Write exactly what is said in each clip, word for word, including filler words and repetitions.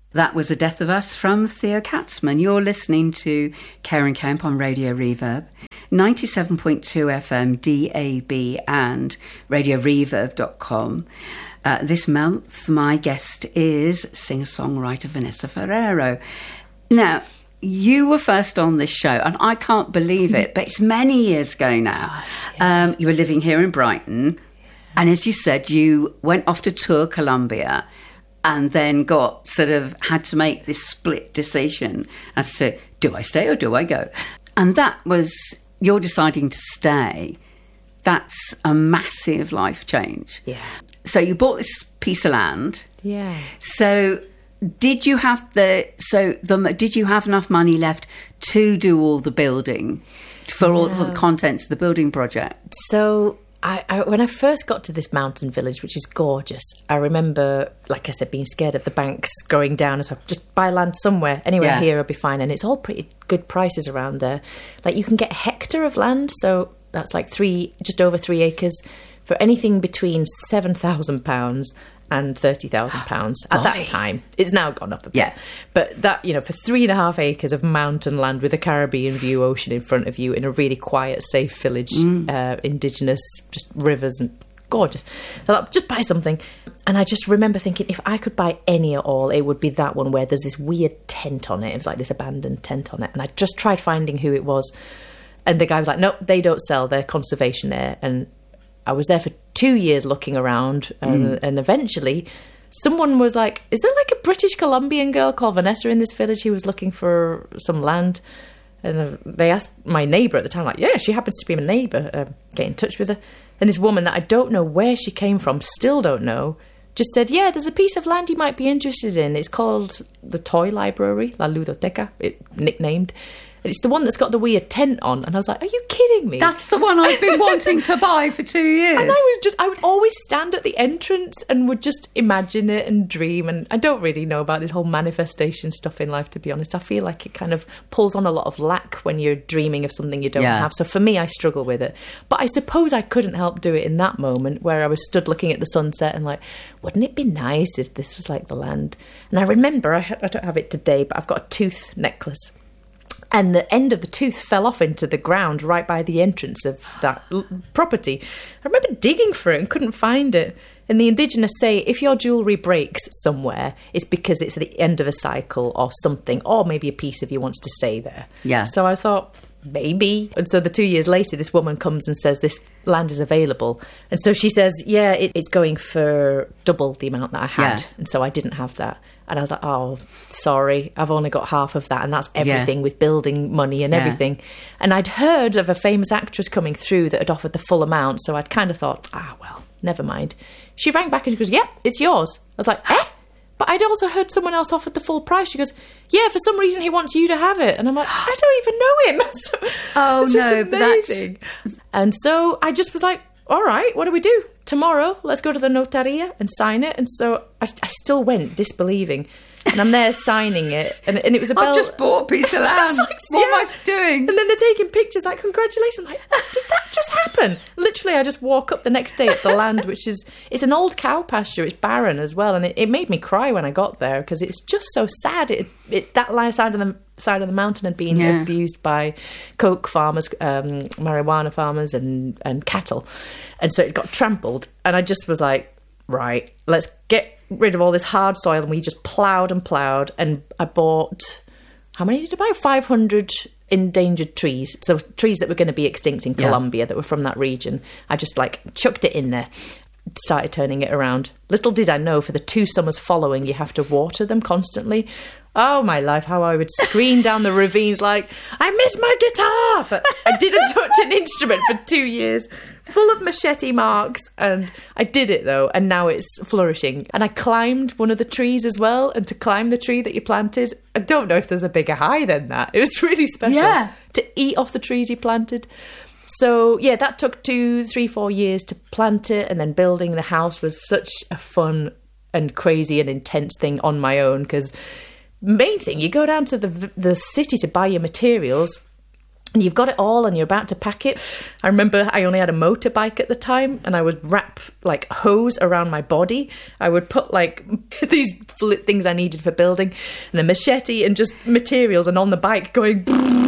That was The Death of Us from Theo Katzman. You're listening to Care and Camp on Radio Reverb, ninety-seven point two F M, D A B, and radio reverb dot com. Uh, this month, my guest is singer-songwriter Vanessa Ferrero. Now, you were first on this show, and I can't believe it, but it's many years ago now. Gosh, yeah. um, you were living here in Brighton, yeah. And as you said, you went off to tour Colombia and then got sort of had to make this split decision as to, do I stay or do I go? And that was, you're deciding to stay. That's a massive life change. Yeah. So you bought this piece of land. Yeah. So did you have the so the did you have enough money left to do all the building for all no. for the contents of the building project? So I, I when I first got to this mountain village, which is gorgeous, I remember, like I said, being scared of the banks going down. So just buy land somewhere, anywhere yeah. here will be fine, and it's all pretty good prices around there. Like you can get a hectare of land, so that's like three, just over three acres, for anything between seven thousand pounds and thirty thousand pounds at that time. It's now gone up a bit. Yeah. But that, you know, for three and a half acres of mountain land with a Caribbean view ocean in front of you in a really quiet, safe village, mm. uh, indigenous, just rivers and gorgeous. So I'll just buy something. And I just remember thinking, if I could buy any at all, it would be that one where there's this weird tent on it. It was like this abandoned tent on it. And I just tried finding who it was. And the guy was like, no, they don't sell. They're conservation there. And I was there for two years looking around, and, mm. and eventually someone was like, is there like a British Columbian girl called Vanessa in this village who was looking for some land? And they asked my neighbour at the time, like, yeah, she happens to be my neighbour, uh, get in touch with her. And this woman that I don't know where she came from, still don't know, just said, yeah, there's a piece of land you might be interested in. It's called the Toy Library, La Ludoteca, it, nicknamed. And it's the one that's got the weird tent on. And I was like, are you kidding me? That's the one I've been wanting to buy for two years. And I was just, I would always stand at the entrance and would just imagine it and dream. And I don't really know about this whole manifestation stuff in life, to be honest. I feel like it kind of pulls on a lot of lack when you're dreaming of something you don't yeah. have. So for me, I struggle with it. But I suppose I couldn't help do it in that moment where I was stood looking at the sunset and like, wouldn't it be nice if this was like the land? And I remember, I, I don't have it today, but I've got a tooth necklace. And the end of the tooth fell off into the ground right by the entrance of that l- property. I remember digging for it and couldn't find it. And the indigenous say if your jewellery breaks somewhere, it's because it's at the end of a cycle or something, or maybe a piece of you wants to stay there. Yeah. So I thought, maybe. And so the two years later, this woman comes and says this land is available. And so she says, yeah, it, it's going for double the amount that I had. Yeah. And so I didn't have that. And I was like, oh, sorry, I've only got half of that. And that's everything yeah. with building money and yeah. everything. And I'd heard of a famous actress coming through that had offered the full amount. So I'd kind of thought, ah, well, never mind. She rang back and she goes, yeah, it's yours. I was like, eh? But I'd also heard someone else offered the full price. She goes, yeah, for some reason he wants you to have it. And I'm like, I don't even know him. So, oh, it's no, just amazing. But that's... And so I just was like, all right, what do we do? Tomorrow, let's go to the notaria and sign it. And so I, I still went disbelieving. And I'm there signing it. And, and it was a bell. I've just bought a piece of land. Like, what yeah. am I doing? And then they're taking pictures like, congratulations. I'm like, did that just happen? Literally, I just walk up the next day at the land, which is, it's an old cow pasture. It's barren as well. And it, it made me cry when I got there because it's just so sad. It, it that side of the side of the mountain had been yeah. abused by coke farmers, um, marijuana farmers and, and cattle. And so it got trampled. And I just was like, right, let's get rid of all this hard soil. And we just ploughed and ploughed. And I bought, how many did I buy? five hundred endangered trees. So trees that were going to be extinct in Colombia yeah. that were from that region. I just like chucked it in there, started turning it around. Little did I know for the two summers following, you have to water them constantly. Oh, my life, how I would scream down the ravines like, I miss my guitar! But I didn't touch an instrument for two years. Full of machete marks, and I did it though, and now it's flourishing. And I climbed one of the trees as well, and to climb the tree that you planted, I don't know if there's a bigger high than that. It was really special yeah. to eat off the trees you planted. So yeah, that took two, three, four years to plant it, and then building the house was such a fun and crazy and intense thing on my own, because main thing, you go down to the the city to buy your materials, and you've got it all and you're about to pack it. I remember I only had a motorbike at the time, and I would wrap like hose around my body. I would put like these full of things I needed for building, and a machete and just materials, and on the bike going...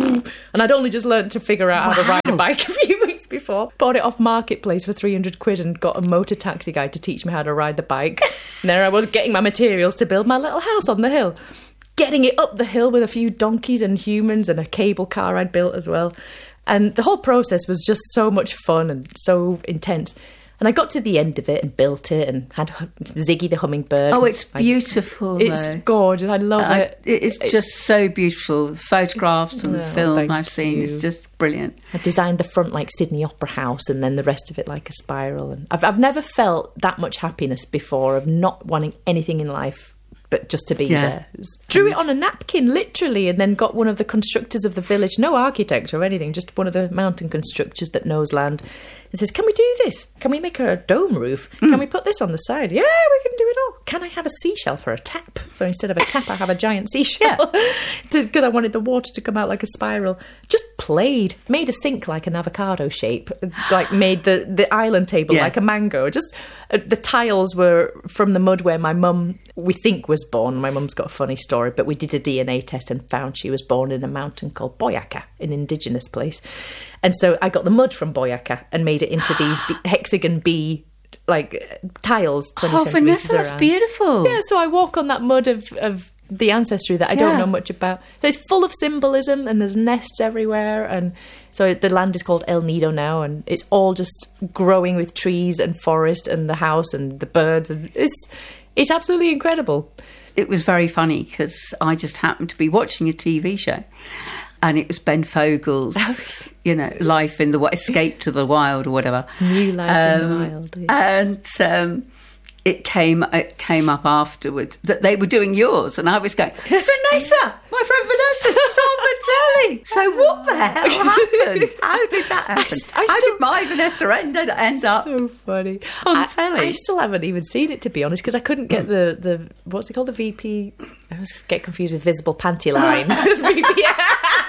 And I'd only just learned to figure out wow. how to ride a bike a few weeks before. Bought it off Marketplace for three hundred quid and got a motor taxi guy to teach me how to ride the bike. And there I was getting my materials to build my little house on the hill. Getting it up the hill with a few donkeys and humans and a cable car I'd built as well. And the whole process was just so much fun and so intense. And I got to the end of it and built it and had Ziggy the hummingbird. Oh, it's beautiful. I, it's though. gorgeous. I love I, it. It's just so beautiful. The photographs and the oh, film I've seen you. is just brilliant. I designed the front like Sydney Opera House and then the rest of it like a spiral. And I've I've never felt that much happiness before of not wanting anything in life but just to be yeah. there. Drew it on a napkin, literally, and then got one of the constructors of the village, no architect or anything, just one of the mountain constructors that knows land, and says, can we do this? Can we make a dome roof? Mm. Can we put this on the side? Yeah, we can do it all. Can I have a seashell for a tap? So instead of a tap, I have a giant seashell. Because yeah. I wanted the water to come out like a spiral. Just played. Made a sink like an avocado shape. Like made the, the island table yeah. like a mango. Just uh, the tiles were from the mud where my mum, we think, was born. My mum's got a funny story, but we did a D N A test and found she was born in a mountain called Boyaca, an indigenous place. And so I got the mud from Boyaca and made it into these B- hexagon B like tiles. twenty Oh, centimetres Vanessa, that's around. beautiful. Yeah, so I walk on that mud of, of the ancestry that I don't Yeah. know much about. So it's full of symbolism and there's nests everywhere. And so the land is called El Nido now, and it's all just growing with trees and forest and the house and the birds. And it's it's absolutely incredible. It was very funny because I just happened to be watching a T V show. And it was Ben Fogel's, you know, Life in the Wild, Escape to the Wild or whatever. New Life um, in the Wild. Yeah. And um, it came it came up afterwards that they were doing yours. And I was going, Vanessa, my friend Vanessa, she's on the telly. So what the hell happened? How did that happen? I, I How still, did my Vanessa end, end up so funny. on I, telly? I still haven't even seen it, to be honest, because I couldn't get the, the, what's it called, the V P... I always get confused with visible panty line. V P N.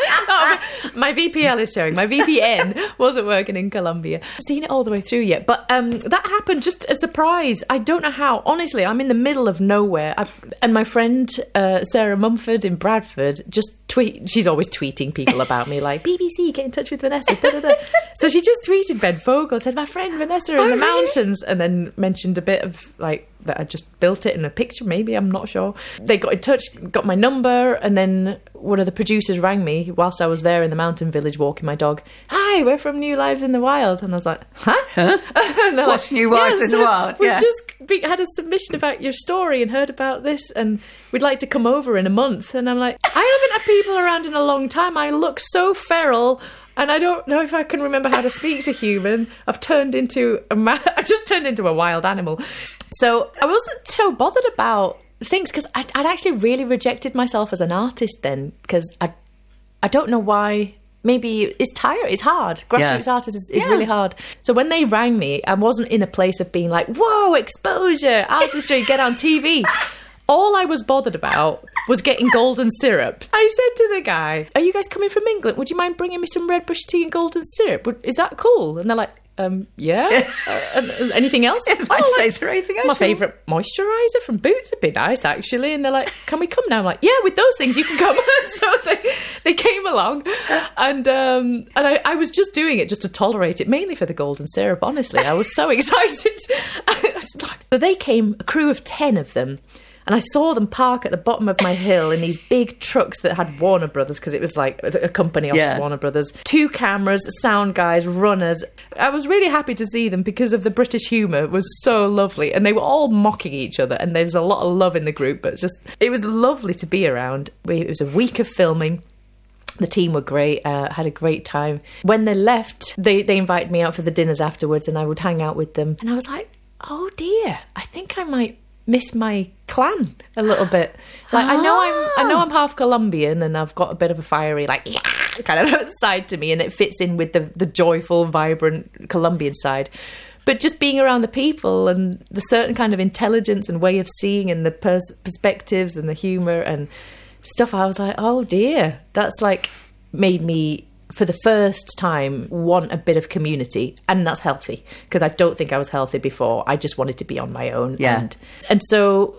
Oh, my V P L is showing. My V P N wasn't working in Colombia. I've seen it all the way through yet. But um, that happened just a surprise. I don't know how. Honestly, I'm in the middle of nowhere. I've, and my friend uh, Sarah Mumford in Bradford just tweet. She's always tweeting people about me, like, B B C, get in touch with Vanessa. Da, da, da. So she just tweeted Ben Fogel, said, my friend Vanessa in oh, the really? mountains. And then mentioned a bit of, like, that I just built it in a picture, maybe, I'm not sure. They got in touch, got my number, and then one of the producers rang me whilst I was there in the mountain village walking my dog. Hi, we're from New Lives in the Wild. And I was like, huh? Huh? And they're What's like, New Lives yeah, in so the Wild? We've Yeah. just be- had a submission about your story and heard about this, and we'd like to come over in a month. And I'm like, I haven't had people around in a long time. I look so feral. And I don't know if I can remember how to speak to human. I've turned into a ma- I just turned into a wild animal. So I wasn't so bothered about things because I'd, I'd actually really rejected myself as an artist then, because I, I don't know why. Maybe it's tired. It's hard. Grassroots Yeah. artist is, is Yeah. really hard. So when they rang me, I wasn't in a place of being like, whoa, exposure, artistry, get on T V. All I was bothered about was getting golden syrup. I said to the guy, are you guys coming from England? Would you mind bringing me some red bush tea and golden syrup? Would- Is that cool? And they're like, um, yeah. uh, and, uh, anything else? If I Oh, say, like, is there anything else? my favourite moisturiser from Boots would be nice, actually. And they're like, can we come now? I'm like, yeah, with those things you can come. So they, they came along. And um, and I, I was just doing it just to tolerate it, mainly for the golden syrup, honestly. I was so excited. I was like, so they came, a crew of ten of them. And I saw them park at the bottom of my hill in these big trucks that had Warner Brothers, because it was like a company off Yeah. Warner Brothers. Two cameras, sound guys, runners. I was really happy to see them because of the British humour was so lovely. And they were all mocking each other. And there was a lot of love in the group. But just, it was lovely to be around. We, it was a week of filming. The team were great, uh, had a great time. When they left, they, they invited me out for the dinners afterwards and I would hang out with them. And I was like, oh dear, I think I might miss my clan a little bit. Like I know I'm I know I'm half Colombian and I've got a bit of a fiery like yeah kind of side to me, and it fits in with the the joyful, vibrant Colombian side. But just being around the people and the certain kind of intelligence and way of seeing and the pers- perspectives and the humour and stuff, I was like, oh dear, that's like made me, for the first time, want a bit of community. And that's healthy, because I don't think I was healthy before. I just wanted to be on my own. Yeah. And, and so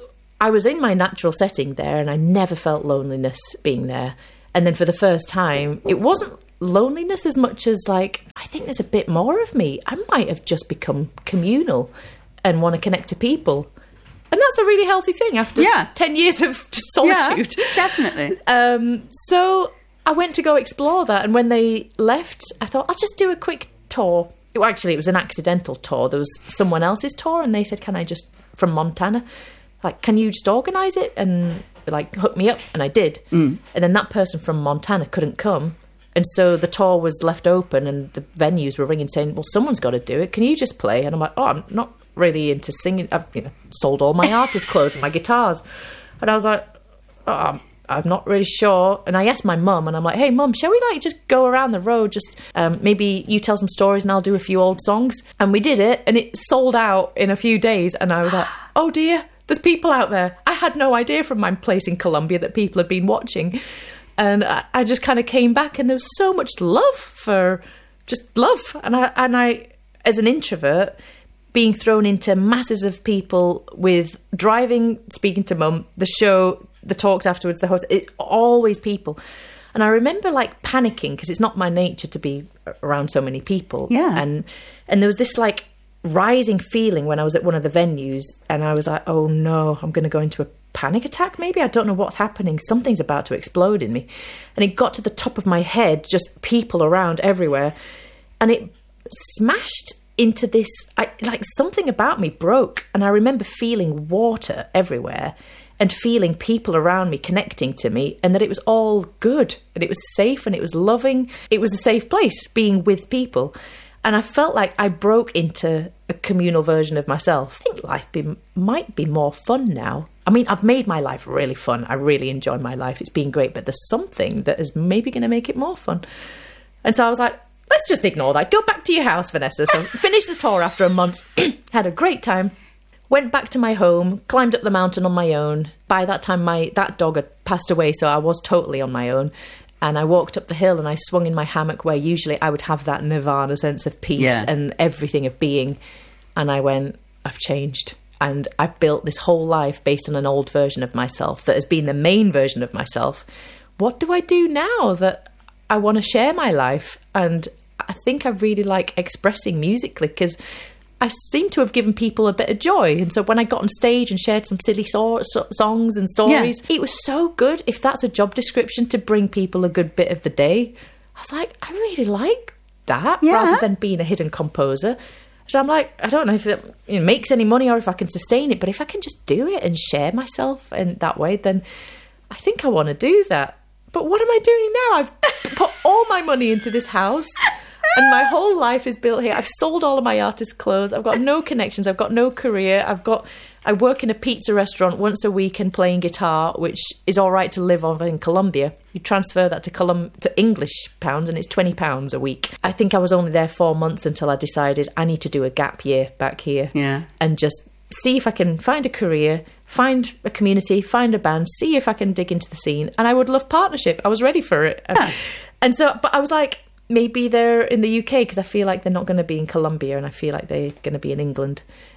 I was in my natural setting there, and I never felt loneliness being there. And then for the first time, it wasn't loneliness as much as like, I think there's a bit more of me. I might have just become communal and want to connect to people. And that's a really healthy thing after yeah. ten years of solitude. Yeah, definitely. um, so I went to go explore that. And when they left, I thought, I'll just do a quick tour. Well, actually, it was an accidental tour. There was someone else's tour, and they said, can I just, from Montana, like, can you just organise it and, like, hook me up? And I did. Mm. And then that person from Montana couldn't come. And so the tour was left open, and the venues were ringing saying, well, someone's got to do it. Can you just play? And I'm like, oh, I'm not really into singing. I've, you know, sold all my artist clothes and my guitars. And I was like, oh, I'm, I'm not really sure. And I asked my mum, and I'm like, hey, mum, shall we, like, just go around the road? Just um, maybe you tell some stories and I'll do a few old songs. And we did it, and it sold out in a few days. And I was like, oh, dear, there's people out there. I had no idea from my place in Colombia that people had been watching. And I, I just kind of came back, and there was so much love for just love. And I, and I, as an introvert, being thrown into masses of people with driving, speaking to mum, the show, the talks afterwards, the hotel, it, always people. And I remember like panicking because it's not my nature to be around so many people. Yeah. And, and there was this like rising feeling when I was at one of the venues, and I was like, oh no, I'm going to go into a panic attack maybe. I don't know what's happening. Something's about to explode in me. And it got to the top of my head, just people around everywhere. And it smashed into this, I, like something about me broke. And I remember feeling water everywhere and feeling people around me connecting to me, and that it was all good and it was safe and it was loving. It was a safe place being with people. And I felt like I broke into a communal version of myself. I think life be, might be more fun now. I mean, I've made my life really fun. I really enjoy my life. It's been great, but there's something that is maybe going to make it more fun. And so I was like, let's just ignore that. Go back to your house, Vanessa. So finished the tour after a month, had a great time, went back to my home, climbed up the mountain on my own. By that time, my that dog had passed away, so I was totally on my own. And I walked up the hill and I swung in my hammock where usually I would have that nirvana sense of peace yeah. and everything of being. And I went, I've changed. And I've built this whole life based on an old version of myself that has been the main version of myself. What do I do now that I want to share my life? And I think I really like expressing musically, because I seem to have given people a bit of joy. And so when I got on stage and shared some silly so- so- songs and stories, yeah. it was so good. If that's a job description, to bring people a good bit of the day, I was like, I really like that, yeah. rather than being a hidden composer. So I'm like, I don't know if it you know, makes any money or if I can sustain it, but if I can just do it and share myself in that way, then I think I want to do that. But what am I doing now? I've put all my money into this house. And my whole life is built here. I've sold all of my artist clothes. I've got no connections. I've got no career. I've got. I work in a pizza restaurant once a week and playing guitar, which is all right to live on in Colombia. You transfer that to Colum- to English pounds, and it's twenty pounds a week. I think I was only there four months until I decided I need to do a gap year back here. Yeah. And just see if I can find a career, find a community, find a band, see if I can dig into the scene. And I would love partnership. I was ready for it. Yeah. And so, but I was like, maybe they're in the U K, because I feel like they're not going to be in Colombia, and I feel like they're going to be in England.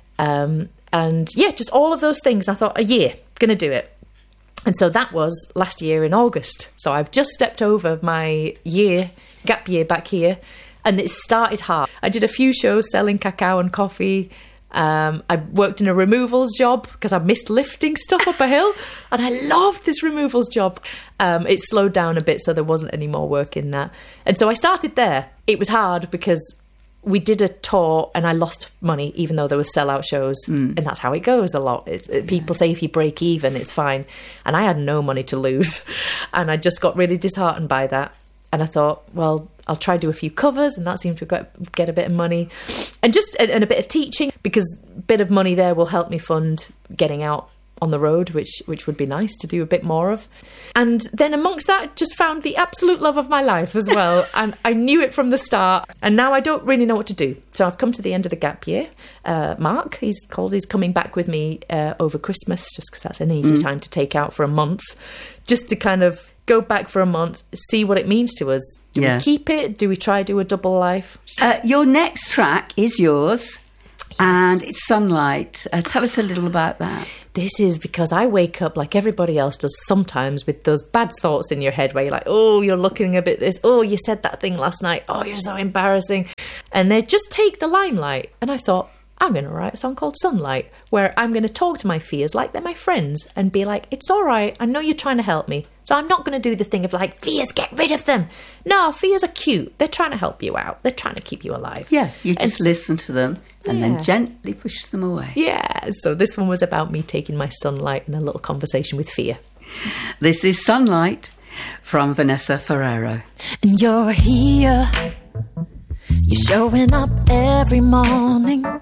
Um, and yeah, just all of those things. I thought, a year, going to do it. And so that was last year in August. So I've just stepped over my year, gap year back here, and it started hard. I did a few shows selling cacao and coffee. Um, I worked in a removals job because I missed lifting stuff up a hill, and I loved this removals job. Um, it slowed down a bit, so there wasn't any more work in that. And so I started there. It was hard because we did a tour and I lost money, even though there were sellout shows. Mm. And that's how it goes a lot. It, it, people say if you break even, it's fine. And I had no money to lose. And I just got really disheartened by that. And I thought, well, I'll try do a few covers, and that seemed to get, get a bit of money. And just and a bit of teaching, because a bit of money there will help me fund getting out on the road, which which would be nice to do a bit more of. And then amongst that, just found the absolute love of my life as well. And I knew it from the start. And now I don't really know what to do. So I've come to the end of the gap year. Uh, Mark, he's called, he's coming back with me uh, over Christmas, just because that's an easy mm. time to take out for a month, just to kind of go back for a month, see what it means to us. Do yeah. we keep it? Do we try do a double life? Uh, your next track is yours. And it's sunlight. Uh, tell us a little about that. This is because I wake up like everybody else does sometimes with those bad thoughts in your head where you're like, oh, you're looking a bit this. Oh, you said that thing last night. Oh, you're so embarrassing. And they just take the limelight. And I thought, I'm going to write a song called Sunlight, where I'm going to talk to my fears like they're my friends and be like, it's all right. I know you're trying to help me. So I'm not going to do the thing of like, fears, get rid of them. No, fears are cute. They're trying to help you out. They're trying to keep you alive. Yeah, you just and, listen to them and yeah. then gently push them away. Yeah, so this one was about me taking my sunlight and a little conversation with fear. This is Sunlight from Vanessa Ferrero. And you're here. You're showing up every morning.